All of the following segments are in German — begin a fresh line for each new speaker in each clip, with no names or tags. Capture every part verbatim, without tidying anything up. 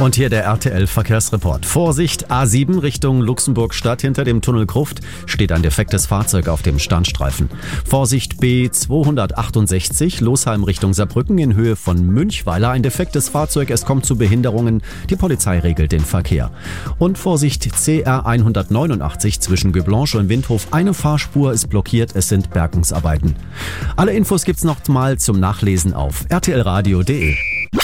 Und hier der R T L-Verkehrsreport. Vorsicht, A sieben Richtung Luxemburg-Stadt. Hinter dem Tunnel Gruft steht ein defektes Fahrzeug auf dem Standstreifen. Vorsicht, B zweihundertachtundsechzig, Losheim Richtung Saarbrücken in Höhe von Münchweiler. Ein defektes Fahrzeug, es kommt zu Behinderungen. Die Polizei regelt den Verkehr. Und Vorsicht, C R hundertneunundachtzig zwischen Göblanche und Windhof. Eine Fahrspur ist blockiert, es sind Bergungsarbeiten. Alle Infos gibt's noch mal zum Nachlesen auf r t l radio punkt d e.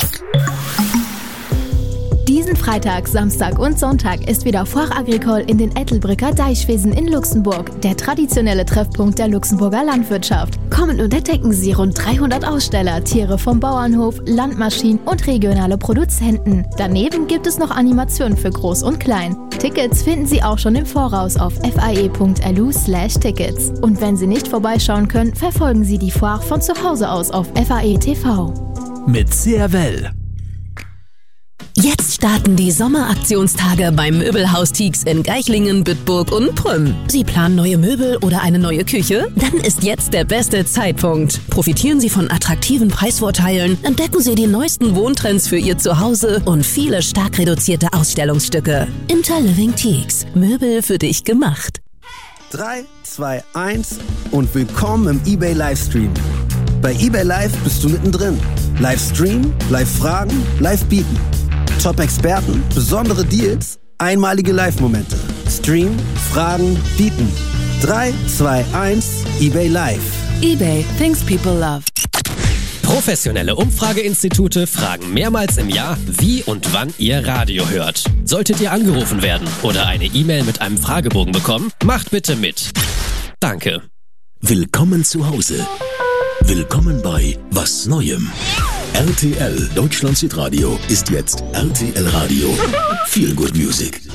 Diesen Freitag, Samstag und Sonntag ist wieder Foire Agricole in den Ettelbrücker Deichwiesen in Luxemburg, der traditionelle Treffpunkt der Luxemburger Landwirtschaft. Kommen und entdecken Sie rund dreihundert Aussteller, Tiere vom Bauernhof, Landmaschinen und regionale Produzenten. Daneben gibt es noch Animationen für Groß und Klein. Tickets finden Sie auch schon im Voraus auf f a e punkt l u slash tickets. Und wenn Sie nicht vorbeischauen können, verfolgen Sie die Foire von zu Hause aus auf F A E T V.
Mit Servel.
Jetzt starten die Sommeraktionstage beim Möbelhaus Tieks in Geichlingen, Bitburg und Prüm. Sie planen neue Möbel oder eine neue Küche? Dann ist jetzt der beste Zeitpunkt. Profitieren Sie von attraktiven Preisvorteilen, entdecken Sie die neuesten Wohntrends für Ihr Zuhause und viele stark reduzierte Ausstellungsstücke. Interliving Tieks. Möbel für dich gemacht.
drei, zwei, eins und willkommen im eBay Livestream. Bei eBay Live bist du mittendrin. Livestream, Live-Fragen, Live-Bieten. Top-Experten, besondere Deals, einmalige Live-Momente. Stream, Fragen, Bieten. drei, zwei, eins, eBay Live.
eBay, things people love.
Professionelle Umfrageinstitute fragen mehrmals im Jahr, wie und wann ihr Radio hört. Solltet ihr angerufen werden oder eine E-Mail mit einem Fragebogen bekommen, macht bitte mit. Danke.
Willkommen zu Hause. Willkommen bei Was Neuem. R T L Deutschland Südradio ist jetzt R T L Radio. Feel Good Music.